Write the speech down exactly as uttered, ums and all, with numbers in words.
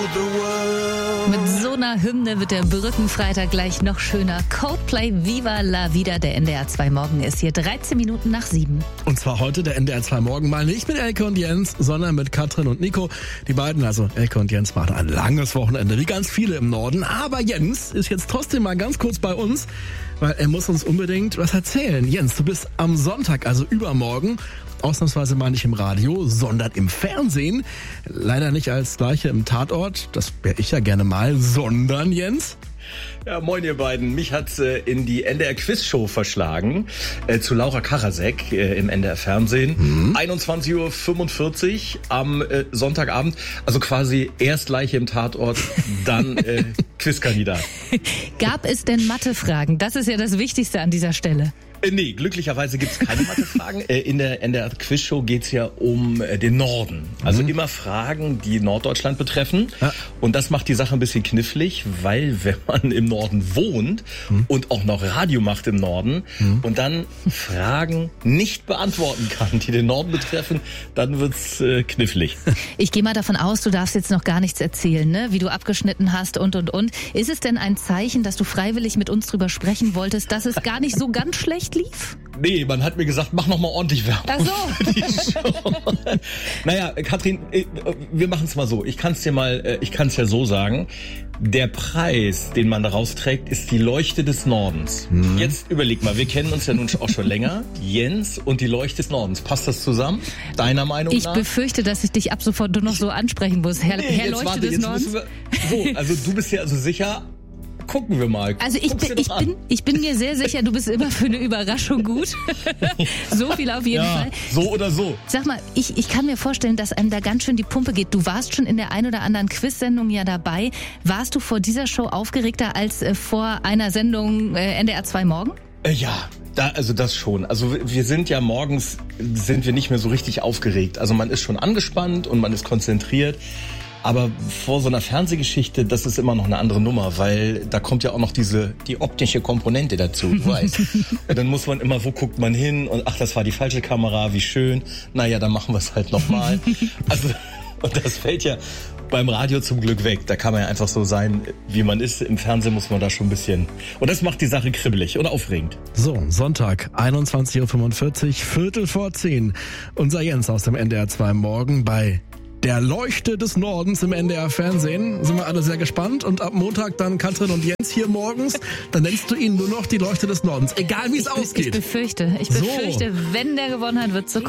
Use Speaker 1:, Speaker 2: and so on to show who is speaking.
Speaker 1: Mit so einer Hymne wird der Brückenfreitag gleich noch schöner. Coldplay, Viva la Vida, der N D R zwei Morgen ist hier dreizehn Minuten nach sieben.
Speaker 2: Und zwar heute der N D R zwei Morgen mal nicht mit Elke und Jens, sondern mit Katrin und Nico. Die beiden, also Elke und Jens, machen ein langes Wochenende, wie ganz viele im Norden. Aber Jens ist jetzt trotzdem mal ganz kurz bei uns, weil er muss uns unbedingt was erzählen. Jens, du bist am Sonntag, also übermorgen, ausnahmsweise mal nicht im Radio, sondern im Fernsehen. Leider nicht als Gleiche im Tatort, das wäre ich ja gerne mal, sondern Jens?
Speaker 3: Ja, moin ihr beiden. Mich hat's äh, in die N D R Quizshow verschlagen, äh, zu Laura Karasek äh, im N D R Fernsehen. Mhm. einundzwanzig Uhr fünfundvierzig am äh, Sonntagabend. Also quasi erst Leiche im Tatort, dann äh, Quizkandidat.
Speaker 1: Gab es denn Mathefragen? Das ist ja das Wichtigste an dieser Stelle.
Speaker 3: Äh, nee, glücklicherweise gibt's keine Mathefragen. äh, in der N D R Quizshow geht's ja um äh, den Norden. Also mhm. immer Fragen, die Norddeutschland betreffen. Ja. Und das macht die Sache ein bisschen knifflig, weil wenn man im Norden wohnt mhm. und auch noch Radio macht im Norden mhm. und dann Fragen nicht beantworten kann, die den Norden betreffen, dann wird's äh, knifflig.
Speaker 1: Ich gehe mal davon aus, du darfst jetzt noch gar nichts erzählen, ne? Wie du abgeschnitten hast und, und, und. Ist es denn ein Zeichen, dass du freiwillig mit uns drüber sprechen wolltest, dass es gar nicht so ganz schlecht lief?
Speaker 3: Nee, man hat mir gesagt, mach noch mal ordentlich Werbung.
Speaker 1: Ach so.
Speaker 3: Für die Show. Naja, Katrin, wir machen es mal so. Ich kann es dir mal, ich kann es ja so sagen. Der Preis, den man daraus trägt, ist die Leuchte des Nordens. Mhm. Jetzt überleg mal, wir kennen uns ja nun auch schon länger. Jens und die Leuchte des Nordens. Passt das zusammen? Deiner Meinung
Speaker 1: ich
Speaker 3: nach?
Speaker 1: Ich befürchte, dass ich dich ab sofort nur noch so ansprechen muss. Herr,
Speaker 3: nee,
Speaker 1: Herr Leuchte
Speaker 3: warte,
Speaker 1: des Nordens.
Speaker 3: Wir, so, also du bist ja also sicher... Gucken wir mal.
Speaker 1: Also ich bin, ich, bin, ich bin mir sehr sicher, du bist immer für eine Überraschung gut. So viel auf jeden
Speaker 3: ja,
Speaker 1: Fall.
Speaker 3: So oder so.
Speaker 1: Sag mal, ich, ich kann mir vorstellen, dass einem da ganz schön die Pumpe geht. Du warst schon in der ein oder anderen Quiz-Sendung ja dabei. Warst du vor dieser Show aufgeregter als äh, vor einer Sendung äh, N D R zwei Morgen?
Speaker 3: Äh, ja. Da, also das schon. Also wir sind ja morgens, sind wir nicht mehr so richtig aufgeregt. Also man ist schon angespannt und man ist konzentriert. Aber vor so einer Fernsehgeschichte, das ist immer noch eine andere Nummer, weil da kommt ja auch noch diese die optische Komponente dazu, du weißt. Dann muss man immer, wo guckt man hin und ach, das war die falsche Kamera, wie schön. Naja, dann machen wir es halt nochmal. Also, und das fällt ja beim Radio zum Glück weg. Da kann man ja einfach so sein, wie man ist. Im Fernsehen muss man da schon ein bisschen... Und das macht die Sache kribbelig und aufregend.
Speaker 2: So, Sonntag, einundzwanzig Uhr fünfundvierzig, Viertel vor zehn. Unser Jens aus dem N D R zwei Morgen bei der Leuchte des Nordens im N D R Fernsehen. Sind wir alle sehr gespannt. Und ab Montag dann Katrin und Jens hier morgens. Dann nennst du ihn nur noch die Leuchte des Nordens. Egal wie es ausgeht.
Speaker 1: Ich befürchte, ich befürchte, so. Wenn der gewonnen hat, wird es so kommen.